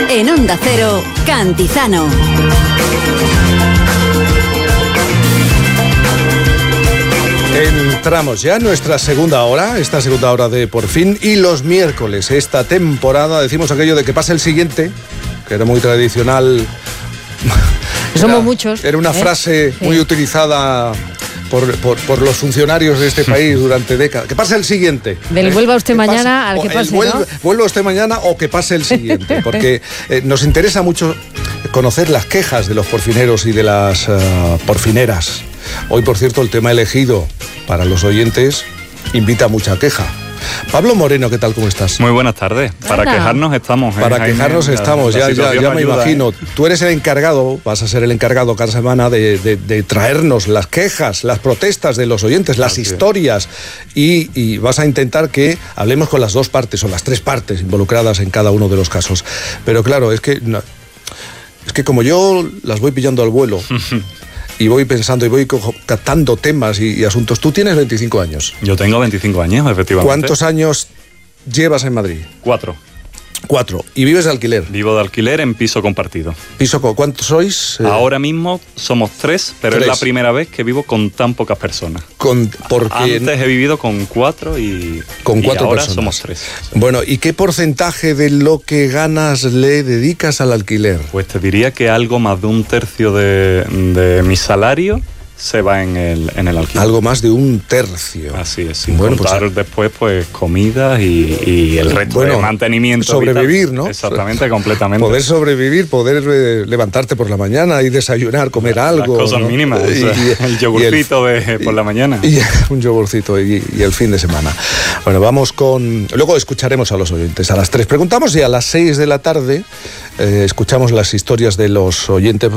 En Onda Cero, Cantizano. Entramos ya en nuestra segunda hora, esta segunda hora de Por Fin, y los miércoles, esta temporada, decimos aquello de que pase el siguiente, que era muy tradicional. Somos muchos. Era una frase muy utilizada por los funcionarios de este país durante décadas. Que pase el siguiente. Del vuelva usted mañana al que pase, ¿no? Vuelva usted mañana o que pase el siguiente. Porque nos interesa mucho conocer las quejas de los porfineros y de las porfineras. Hoy, por cierto, el tema elegido para los oyentes invita a mucha queja. Pablo Moreno, ¿qué tal? ¿Cómo estás? Muy buenas tardes. Para quejarnos estamos. Para quejarnos estamos, ya me imagino. Tú eres el encargado, vas a ser el encargado cada semana de traernos las quejas, las protestas de los oyentes, las historias, y vas a intentar que hablemos con las dos partes o las tres partes involucradas en cada uno de los casos. Pero claro, es que como yo las voy pillando al vuelo... Y voy pensando y voy captando temas y asuntos. Tú tienes 25 años. Yo tengo 25 años, efectivamente. ¿Cuántos años llevas en Madrid? 4. 4. ¿Y vives de alquiler? Vivo de alquiler en piso compartido. ¿Cuántos sois? Ahora mismo somos 3, pero es la primera vez que vivo con tan pocas personas. Antes he vivido con 4 y ahora personas. Somos 3. Bueno, ¿y qué porcentaje de lo que ganas le dedicas al alquiler? Pues te diría que algo más de 1/3 de mi salario se va en el alquiler. Algo más de 1/3. Así es, sin contar después pues comidas y el resto de mantenimiento. Sobrevivir, ¿no? Exactamente, completamente. Poder sobrevivir, poder levantarte por la mañana y desayunar, comer algo. Las cosas mínimas, el yogurcito por la mañana. Y un yogurcito y el fin de semana. Bueno, vamos con... Luego escucharemos a los oyentes. A las 3 preguntamos y a las 6 de la tarde escuchamos las historias de los oyentes.